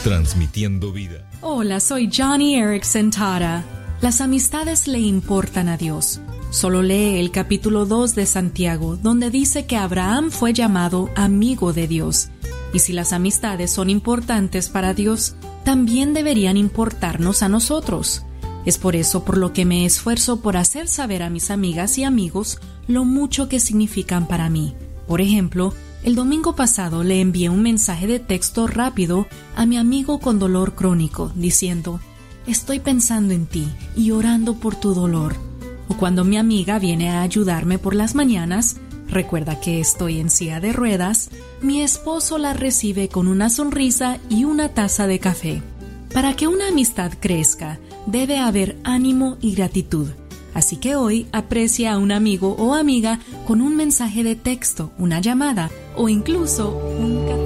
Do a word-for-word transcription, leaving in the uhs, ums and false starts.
transmitiendo vida. Hola, soy Johnny Erickson Tara. Las amistades le importan a Dios. Solo lee el capítulo dos de Santiago, donde dice que Abraham fue llamado amigo de Dios. Y si las amistades son importantes para Dios, también deberían importarnos a nosotros. Es por eso por lo que me esfuerzo por hacer saber a mis amigas y amigos lo mucho que significan para mí. Por ejemplo, el domingo pasado le envié un mensaje de texto rápido a mi amigo con dolor crónico, diciendo: estoy pensando en ti y orando por tu dolor. O cuando mi amiga viene a ayudarme por las mañanas, recuerda que estoy en silla de ruedas, mi esposo la recibe con una sonrisa y una taza de café. Para que una amistad crezca, debe haber ánimo y gratitud. Así que hoy aprecia a un amigo o amiga con un mensaje de texto, una llamada o incluso un café.